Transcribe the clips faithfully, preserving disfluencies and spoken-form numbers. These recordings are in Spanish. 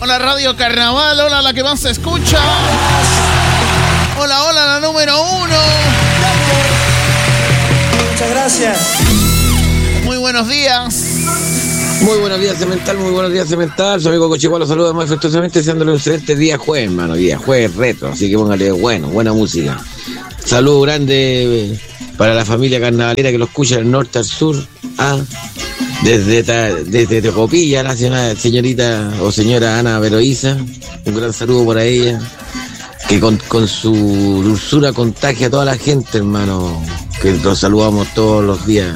Hola Radio Carnaval, hola la que más se escucha. Hola, hola la número uno. Muchas gracias. Muy buenos días. Muy buenos días, Cemental, muy buenos días, Cemental. Su amigo Cochihualo lo saluda más afectuosamente, deseándole un excelente día jueves, hermano. Día jueves retro, así que póngale bueno, buena música. Saludo grande para la familia carnavalera que lo escucha del norte al sur. Ah, desde, desde Tecopilla, la señorita o señora Ana Veloíza. Un gran saludo para ella, que con, con su dulzura contagia a toda la gente, hermano, que los saludamos todos los días.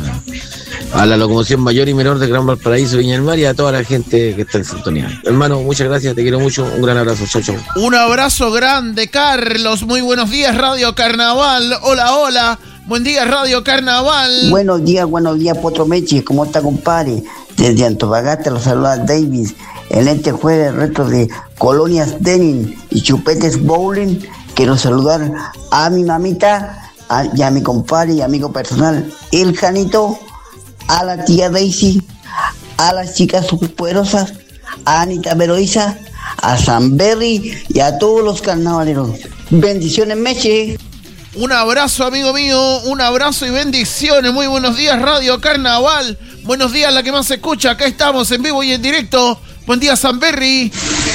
A la locomoción mayor y menor de Gran Valparaíso, Viña del Mar, y a toda la gente que está en sintonía. Hermano, muchas gracias, te quiero mucho, un gran abrazo, chau, chau. Un abrazo grande, Carlos, muy buenos días, Radio Carnaval, hola, hola, buen día, Radio Carnaval. Buenos días, buenos días, Potro Mechi, ¿cómo está, compadre? Desde Antofagasta los saluda Davis, en este jueves retro de Colonias Denim y Chupetes Bowling. Quiero saludar a mi mamita a, y a mi compadre y amigo personal, el Janito, a la tía Daisy, a las chicas superpoderosas, a Anita Veloíza, a Samberry y a todos los carnavaleros. Bendiciones, Meche. Un abrazo, amigo mío, un abrazo y bendiciones. Muy buenos días, Radio Carnaval. Buenos días, la que más se escucha. Acá estamos en vivo y en directo. Buen día, Samberry.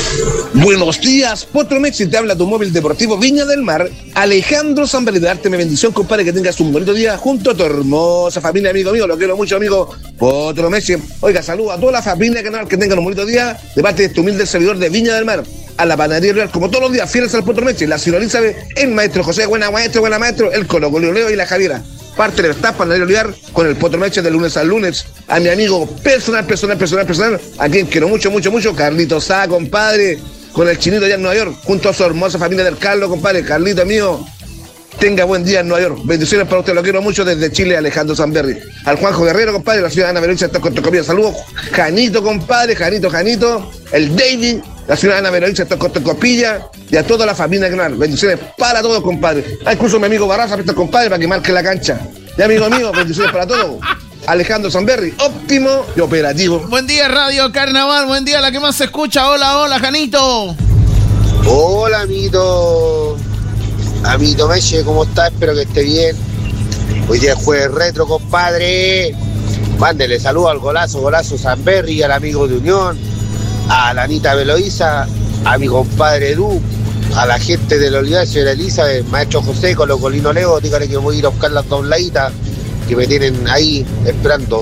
Buenos días, Potro Mechi, te habla tu móvil deportivo Viña del Mar, Alejandro Samberry. Darte mi bendición, compadre, que tengas un bonito día junto a tu hermosa familia, amigo mío. Lo quiero mucho, amigo Potro Mechi. Oiga, saludo a toda la familia canal, que tengan un bonito día de parte de este humilde servidor de Viña del Mar. A la panadería real, como todos los días, fieles al Potro Mechi, la señora Elizabeth, el maestro José, buena maestro, buena maestro, el Colo Colo Leo y la Javiera. Parte de la panadería Olivar con el Potro Mechi de lunes al lunes. A mi amigo personal, personal, personal, personal, a quien quiero mucho, mucho, mucho, Carlito Sá, compadre, con el Chinito allá en Nueva York, junto a su hermosa familia del Carlos, compadre. Carlito mío, tenga buen día en Nueva York. Bendiciones para usted, lo quiero mucho desde Chile, Alejandro Samberry. Al Juanjo Guerrero, compadre, la ciudad Ana Veloíza está con tu comida. Saludos, Janito, compadre, Janito, Janito, el David, la ciudad Ana Veloíza está con tu copilla, y a toda la familia canal. Bendiciones para todos, compadre. Ah, incluso mi amigo Barraza, este compadre, para que marque la cancha. Y amigo mío, bendiciones para todos. Alejandro Samberry, óptimo y operativo. Buen día, Radio Carnaval, buen día, la que más se escucha. Hola, hola, Janito. Hola, amiguito. Amiguito Meche, ¿cómo está? Espero que esté bien. Hoy día es jueves retro, compadre. Mándele saludos al golazo, golazo Samberry, al amigo de Unión, a la Anita Veloíza, a mi compadre Edu, a la gente del Olivar, señora Elizabeth, maestro José, con los Colino Leo. Dígale que voy a ir a buscar las dobladitas que me tienen ahí esperando.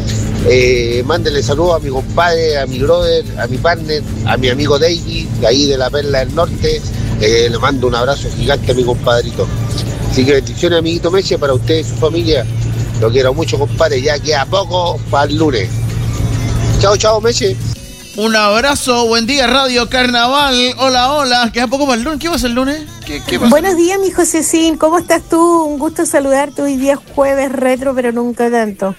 Eh, mándenle saludos a mi compadre, a mi brother, a mi partner, a mi amigo David, de ahí de la Perla del Norte. Eh, le mando un abrazo gigante a mi compadrito. Así que bendiciones, amiguito Meche, para usted y su familia. Lo quiero mucho, compadre. Ya queda poco para el lunes. Chao, chao, Meche. Un abrazo, buen día, Radio Carnaval. Hola, hola. ¿Queda poco para el lunes? ¿Qué pasa el lunes? ¿Qué, qué pasa? Buenos días, mi Josecín. ¿Cómo estás tú? Un gusto saludarte. Hoy día es jueves retro, pero nunca tanto.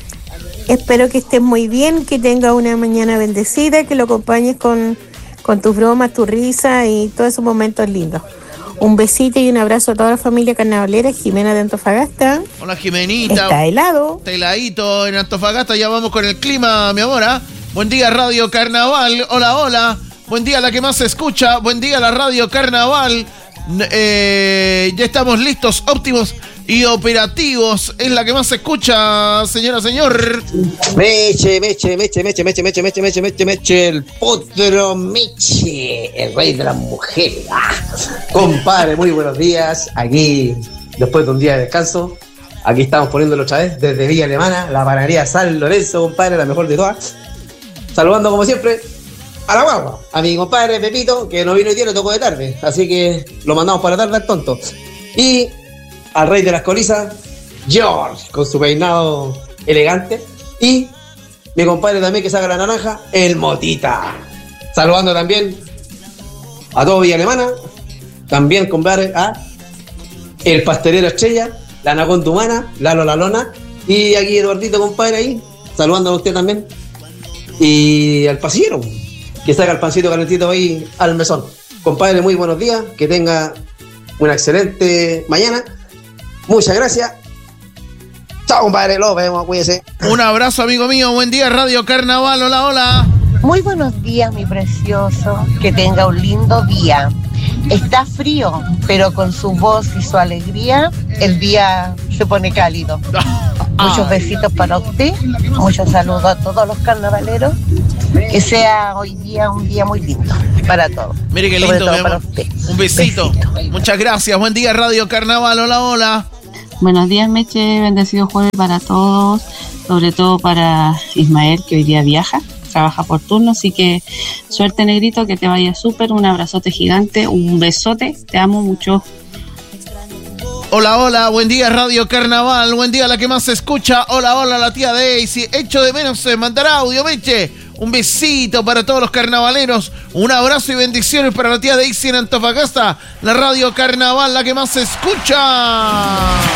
Espero que estés muy bien, que tengas una mañana bendecida, que lo acompañes con, con tus bromas, tu risa y todos esos momentos lindos. Un besito y un abrazo a toda la familia carnavalera. Jimena de Antofagasta. Hola, Jimenita. Está helado. Está heladito en Antofagasta. Ya vamos con el clima, mi amor. ¿eh? Buen día, Radio Carnaval. Hola, hola. Buen día, la que más se escucha. Buen día, la Radio Carnaval. Eh, ya estamos listos, óptimos y operativos. Es la que más se escucha, señora, señor. Meche, Meche, Meche, Meche, Meche, Meche, Meche, Meche, Meche, Meche, el Potro Meche, el rey de las mujeres. Ah. Compadre, muy buenos días. Aquí, después de un día de descanso, aquí estamos poniéndolo otra vez desde Villa Alemana, la panadería San Lorenzo, compadre, la mejor de todas. Saludando como siempre a la guagua, a mi compadre Pepito, que no vino hoy día, le tocó de tarde, así que lo mandamos para la tarde al tonto. Y al rey de las colizas, George, con su peinado elegante. Y mi compadre también que saca la naranja, el Motita. Saludando también a todo Villa Alemana, también compadre a el pastelero Estrella, la Anaconda Humana, Lalo La Lona, y aquí Eduardito, compadre, ahí, saludando a usted también. Y al pasillero, que saca el pancito calentito ahí al mesón. Compadre, muy buenos días, que tenga una excelente mañana. Muchas gracias. Chao, compadre, lo vemos, cuídese. Un abrazo, amigo mío, buen día, Radio Carnaval, hola, hola. Muy buenos días, mi precioso. Que tenga un lindo día. Está frío, pero con su voz y su alegría, el día se pone cálido. Muchos besitos para usted, muchos saludos a todos los carnavaleros. Que sea hoy día un día muy lindo para todos. Mire qué lindo, mi amor. Un besito. besito. Muchas gracias. Buen día, Radio Carnaval. Hola, hola. Buenos días, Meche. Bendecido jueves para todos, sobre todo para Ismael, que hoy día viaja. Trabaja por turno, así que suerte, negrito, que te vaya súper, un abrazote gigante, un besote, te amo mucho. Hola, hola, buen día Radio Carnaval, buen día la que más se escucha, hola, hola la tía Daisy, echo de menos eh, mandar audio, Meche, un besito para todos los carnavaleros, un abrazo y bendiciones para la tía Daisy en Antofagasta, la Radio Carnaval, la que más se escucha.